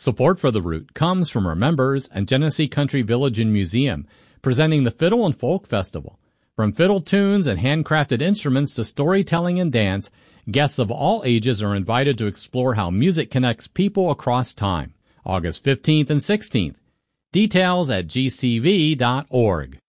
Support for the route comes from our members and Genesee Country Village and Museum, presenting the Fiddle and Folk Festival. From fiddle tunes and handcrafted instruments to storytelling and dance, guests of all ages are invited to explore how music connects people across time. August 15th and 16th. Details at gcv.org.